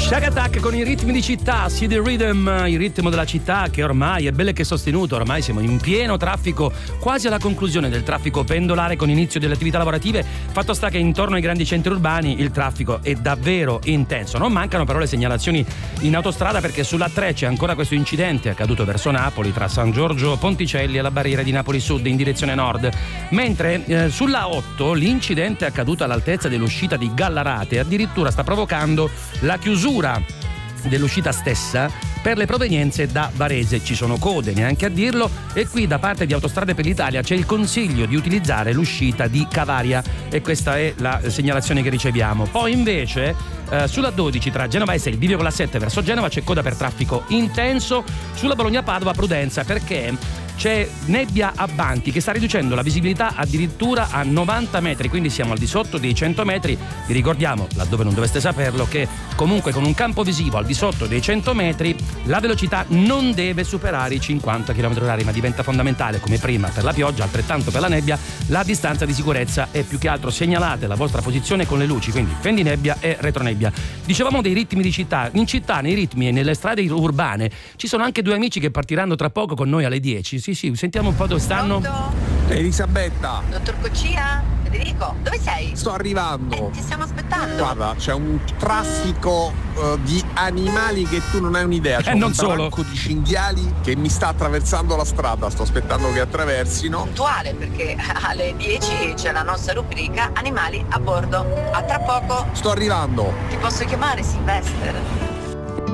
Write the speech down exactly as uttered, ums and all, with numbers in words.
Shaka Attack con i ritmi di città, City Rhythm, il ritmo della città che ormai è bello e che sostenuto, ormai siamo in pieno traffico, quasi alla conclusione del traffico pendolare con inizio delle attività lavorative. Fatto sta che intorno ai grandi centri urbani il traffico è davvero intenso. Non mancano però le segnalazioni in autostrada, perché sulla tre c'è ancora questo incidente accaduto verso Napoli tra San Giorgio Ponticelli e la barriera di Napoli Sud in direzione nord, mentre eh, sulla otto l'incidente accaduto all'altezza dell'uscita di Gallarate addirittura sta provocando la chiusura dell'uscita stessa per le provenienze da Varese. Ci sono code, neanche a dirlo, e qui da parte di Autostrade per l'Italia c'è il consiglio di utilizzare l'uscita di Cavaria, e questa è la segnalazione che riceviamo. Poi invece eh, sulla dodici tra Genova Est e il bivio con la sette verso Genova c'è coda per traffico intenso. Sulla Bologna-Padova prudenza, perché c'è nebbia a Banti che sta riducendo la visibilità addirittura a novanta metri, quindi siamo al di sotto dei cento metri. Vi ricordiamo, laddove non doveste saperlo, che comunque con un campo visivo al di sotto dei cento metri la velocità non deve superare i cinquanta chilometri orari, ma diventa fondamentale, come prima per la pioggia, altrettanto per la nebbia, la distanza di sicurezza, e più che altro segnalate la vostra posizione con le luci, quindi fendinebbia e retronebbia. Dicevamo dei ritmi di città. In città, nei ritmi e nelle strade urbane ci sono anche due amici che partiranno tra poco con noi alle dieci. Sì, sì, sentiamo un po' dove stanno. Pronto? Elisabetta, Dottor Coccina? Federico, dove sei? sto arrivando. Eh, ti stiamo aspettando. Guarda, c'è un traffico uh, di animali che tu non hai un'idea. C'è Eh, un non solo. branco di cinghiali che mi sta attraversando la strada. Sto aspettando che attraversino. Puntuale, perché alle dieci c'è la nostra rubrica Animali a bordo. A tra poco. Sto arrivando. Ti posso chiamare Sylvester?